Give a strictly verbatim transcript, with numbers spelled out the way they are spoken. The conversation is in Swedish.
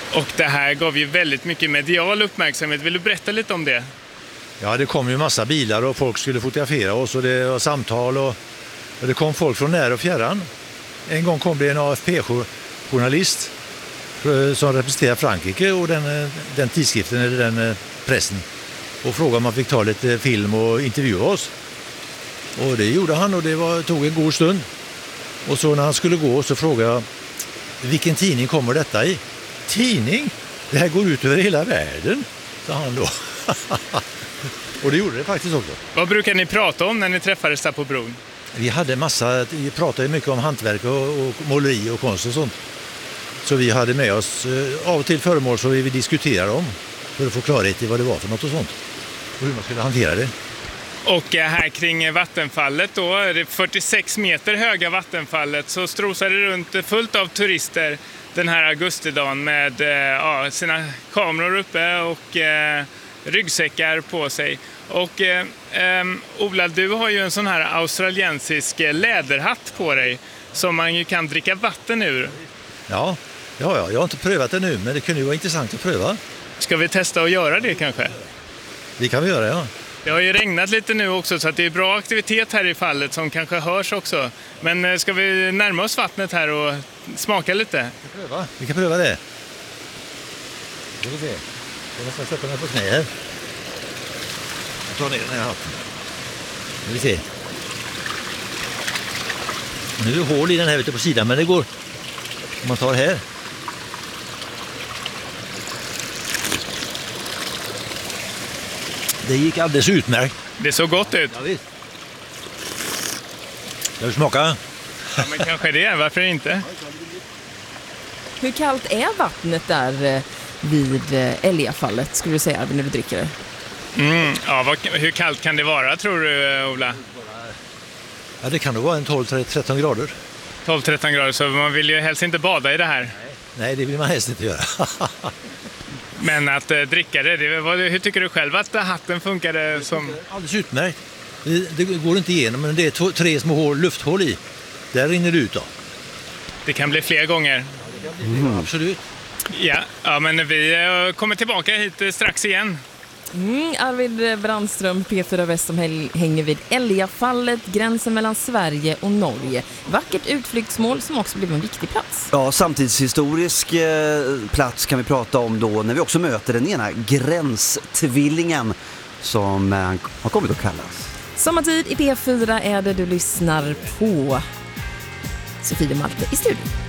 Och det här gav ju väldigt mycket medial uppmärksamhet. Vill du berätta lite om det? Ja, det kom ju massa bilar och folk skulle fotografera oss och det var samtal och, och det kom folk från när och fjärran. En gång kom det en A F P-journalist som representerar Frankrike och den, den tidskriften eller den pressen och frågade om man fick ta lite film och intervjua oss. Och det gjorde han och det var, tog en god stund. Och så när han skulle gå så frågade jag, vilken tidning kommer detta i? Tidning? Det här går ut över hela världen, sa han då. Och det gjorde det faktiskt också. Vad brukar ni prata om när ni träffades där på bron? Vi hade massa, vi pratade mycket om hantverk och, och måleri och konst och sånt. Så vi hade med oss eh, av och till föremål så vi diskuterade om för att få klarhet i vad det var för något och sånt. Och hur man skulle hantera det. Och här kring vattenfallet då, det fyrtiosex meter höga vattenfallet, så strosar det runt fullt av turister den här augustidagen med eh, ja, sina kameror uppe och eh, ryggsäckar på sig. Och eh, eh, Ola, du har ju en sån här australiensisk läderhatt på dig som man ju kan dricka vatten ur. Ja, ja, ja, jag har inte prövat det nu men det kunde ju vara intressant att pröva. Ska vi testa att göra det kanske? Det kan vi göra, ja. Det har ju regnat lite nu också så att det är bra aktivitet här i fallet som kanske hörs också. Men ska vi närma oss vattnet här och smaka lite? Vi kan pröva, vi kan pröva det. Ska vi se. Jag måste sätta mig på knä här. Jag tar ner den här hatten. Nu vi se. Nu är det hål i den här ute på sidan men det går om man tar här. Det gick alldeles utmärkt. Det såg gott ut. Ja, visst. Jag vill smaka. Ja, men kanske det. Varför inte? Hur kallt är vattnet där vid Älgafallet, skulle du säga, när du dricker det? Mm, ja, vad, hur kallt kan det vara, tror du, Ola? Ja, det kan nog vara en tolv till tretton grader. tolv till tretton grader, så man vill ju helst inte bada i det här. Nej, det vill man helst inte göra. Men att eh, dricka det, det vad, hur tycker du själv att hatten funkade som... Alldeles utmärkt. Det, det går inte igenom, men det är to, tre små hål, lufthål i. Där rinner det ut då. Det kan bli fler gånger. Mm. Absolut. Ja, ja, men vi eh, kommer tillbaka hit eh, strax igen. Mm, Arvid Brandström, P fyra Väst, som hänger vid Älgafallet, gränsen mellan Sverige och Norge. Vackert utflyktsmål som också blev en viktig plats. Ja, samtidshistorisk eh, plats kan vi prata om då när vi också möter den ena gränstvillingen som eh, har kommit att kallas. Sommartid i P fyra är det du lyssnar på. Sofie Malte i studion.